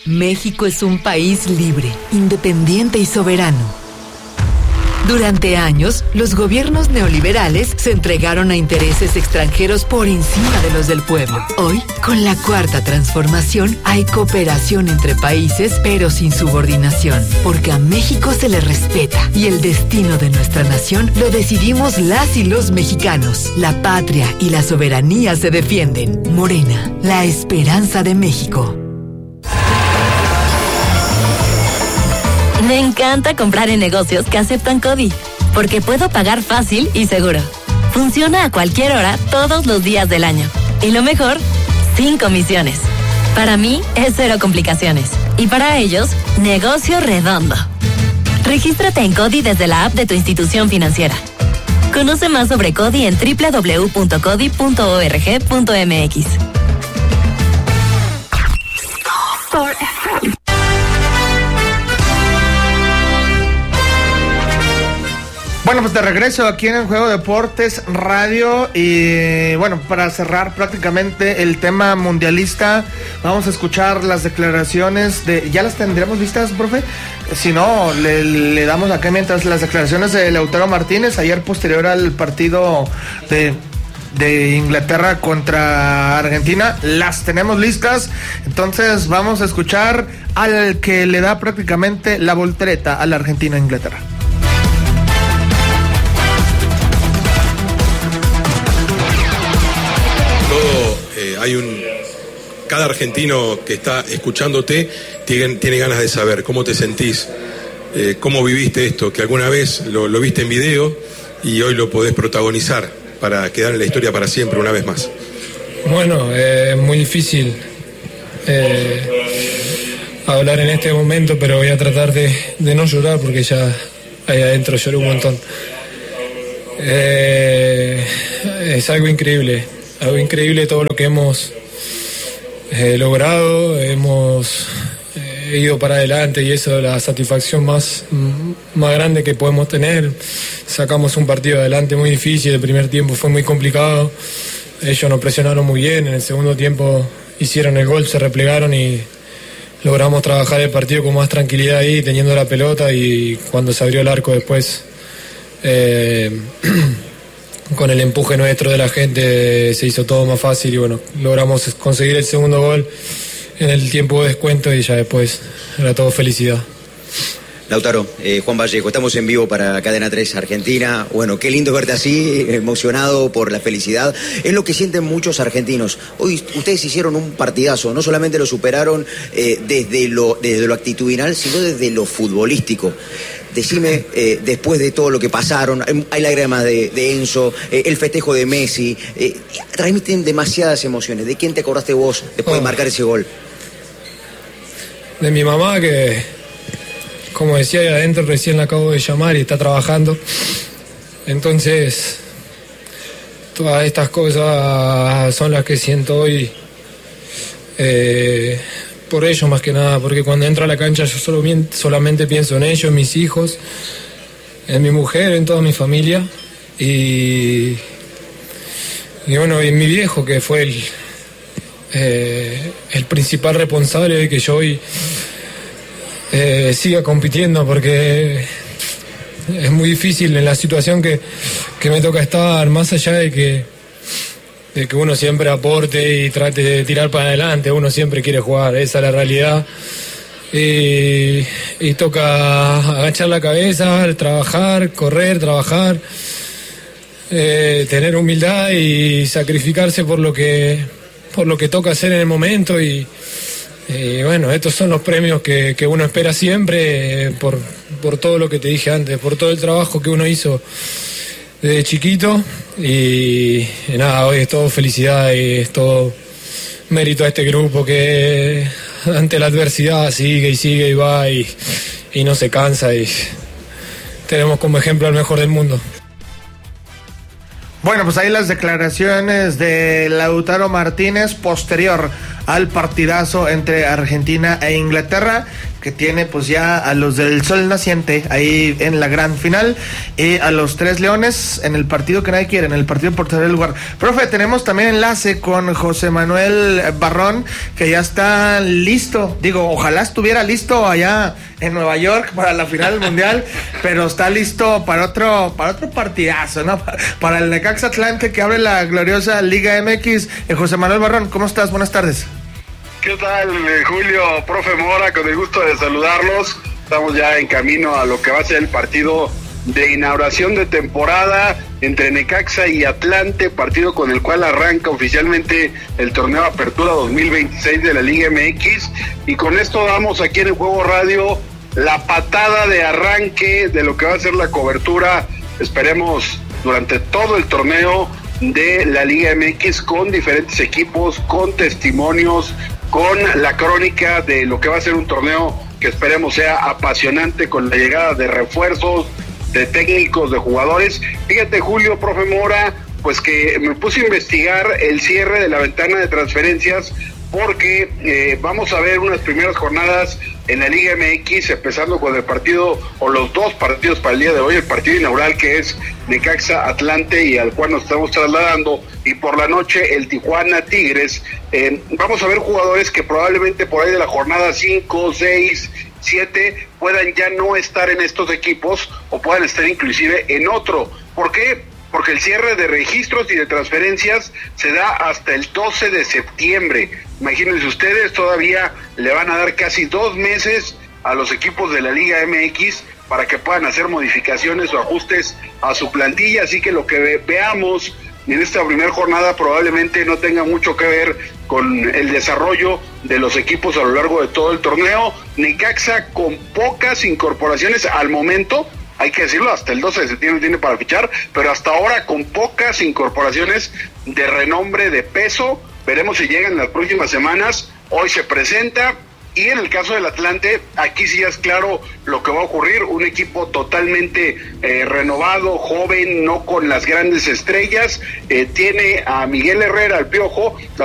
México es un país libre, independiente y soberano. Durante años, los gobiernos neoliberales se entregaron a intereses extranjeros por encima de los del pueblo. Hoy, con la Cuarta Transformación, hay cooperación entre países, pero sin subordinación, porque a México se le respeta y el destino de nuestra nación lo decidimos las y los mexicanos. La patria y la soberanía se defienden. Morena, la esperanza de México. Me encanta comprar en negocios que aceptan CODI, porque puedo pagar fácil y seguro. Funciona a cualquier hora, todos los días del año. Y lo mejor, sin comisiones. Para mí, es cero complicaciones. Y para ellos, negocio redondo. Regístrate en CODI desde la app de tu institución financiera. Conoce más sobre CODI en www.codi.org.mx. Bueno, pues de regreso aquí en el Juego Deportes Radio y bueno, para cerrar prácticamente el tema mundialista, vamos a escuchar las declaraciones de... ¿Ya las tendremos vistas, profe? Si no, le damos acá mientras las declaraciones de Lautaro Martínez, ayer posterior al partido de Inglaterra contra Argentina, las tenemos listas, entonces vamos a escuchar al que le da prácticamente la voltereta a la Argentina e Inglaterra. Cada argentino que está escuchándote tiene ganas de saber cómo te sentís, cómo viviste esto, que alguna vez lo viste en video y hoy lo podés protagonizar para quedar en la historia para siempre una vez más. Bueno, es muy difícil hablar en este momento, pero voy a tratar de no llorar porque ya ahí adentro lloré un montón. Es algo increíble todo lo que hemos logrado, hemos ido para adelante y eso es la satisfacción más grande que podemos tener. Sacamos un partido adelante muy difícil, el primer tiempo fue muy complicado, ellos nos presionaron muy bien, en el segundo tiempo hicieron el gol, se replegaron y logramos trabajar el partido con más tranquilidad ahí, teniendo la pelota, y cuando se abrió el arco después con el empuje nuestro de la gente se hizo todo más fácil y bueno, logramos conseguir el segundo gol en el tiempo de descuento y ya después era todo felicidad. Lautaro, Juan Vallejo, estamos en vivo para Cadena 3 Argentina. Bueno, qué lindo verte así, emocionado por la felicidad. Es lo que sienten muchos argentinos. Hoy ustedes hicieron un partidazo, no solamente lo superaron desde lo actitudinal, sino desde lo futbolístico. Decime, después de todo lo que pasaron, hay lágrimas de Enzo, el festejo de Messi, transmiten demasiadas emociones. ¿De quién te acordaste vos después de marcar ese gol? De mi mamá, que, como decía ahí adentro, recién la acabo de llamar y está trabajando. Entonces, todas estas cosas son las que siento hoy. Por ellos más que nada, porque cuando entro a la cancha yo solamente pienso en ellos, en mis hijos, en mi mujer, en toda mi familia y bueno, en mi viejo, que fue el principal responsable de que yo hoy siga compitiendo, porque es muy difícil en la situación que me toca estar, más allá de que uno siempre aporte y trate de tirar para adelante, uno siempre quiere jugar, esa es la realidad. Y toca agachar la cabeza, trabajar, correr, trabajar, tener humildad y sacrificarse por lo que toca hacer en el momento. Y bueno, estos son los premios que uno espera siempre por todo lo que te dije antes, por todo el trabajo que uno hizo desde chiquito y nada, hoy es todo felicidad y es todo mérito a este grupo que ante la adversidad sigue y va y no se cansa y tenemos como ejemplo al mejor del mundo. Bueno, pues ahí las declaraciones de Lautaro Martínez posterior al partidazo entre Argentina e Inglaterra, que tiene pues ya a los del Sol Naciente ahí en la gran final, y a los Tres Leones en el partido que nadie quiere, en el partido por tercer lugar. Profe, tenemos también enlace con José Manuel Barrón, que ya está listo, digo, ojalá estuviera listo allá en Nueva York para la final del Mundial, pero está listo para otro partidazo, ¿no? Para el Necaxa Atlante, que abre la gloriosa Liga MX. José Manuel Barrón, ¿cómo estás? Buenas tardes. ¿Qué tal, Julio? Profe Mora, con el gusto de saludarlos. Estamos ya en camino a lo que va a ser el partido de inauguración de temporada entre Necaxa y Atlante, partido con el cual arranca oficialmente el torneo Apertura 2026 de la Liga MX, y con esto damos aquí en el Juego Radio la patada de arranque de lo que va a ser la cobertura, esperemos, durante todo el torneo de la Liga MX, con diferentes equipos, con testimonios, con la crónica de lo que va a ser un torneo que esperemos sea apasionante, con la llegada de refuerzos, de técnicos, de jugadores. Fíjate, Julio, profe Mora, pues que me puse a investigar el cierre de la ventana de transferencias, porque vamos a ver unas primeras jornadas en la Liga MX, empezando con el partido, o los dos partidos para el día de hoy, el partido inaugural, que es Necaxa Atlante, y al cual nos estamos trasladando, y por la noche el Tijuana Tigres. Vamos a ver jugadores que probablemente por ahí de la jornada 5, 6, 7 puedan ya no estar en estos equipos, o puedan estar inclusive en otro. ¿Por qué? Porque el cierre de registros y de transferencias se da hasta el 12 de septiembre. Imagínense ustedes, todavía le van a dar casi 2 meses a los equipos de la Liga MX para que puedan hacer modificaciones o ajustes a su plantilla, así que lo que veamos en esta primera jornada probablemente no tenga mucho que ver con el desarrollo de los equipos a lo largo de todo el torneo. Necaxa con pocas incorporaciones al momento, hay que decirlo, hasta el 12 de septiembre tiene para fichar, pero hasta ahora con pocas incorporaciones de renombre, de peso. Veremos si llegan en las próximas semanas. Hoy se presenta, y en el caso del Atlante, aquí sí es claro lo que va a ocurrir, un equipo totalmente renovado, joven, no con las grandes estrellas, tiene a Miguel Herrera, al Piojo,